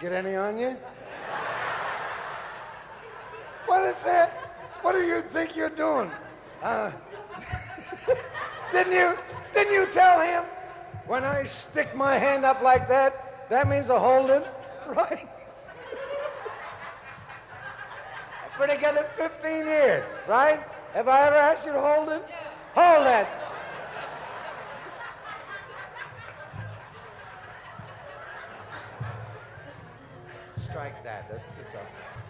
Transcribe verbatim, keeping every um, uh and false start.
get any on you? What is that? What do you think you're doing? Uh, didn't you, didn't you tell him when I stick my hand up like that, that means a hold it, right? I've been together fifteen years, right? Have I ever asked you to hold it? Hold that. Strike that. That's, that's all.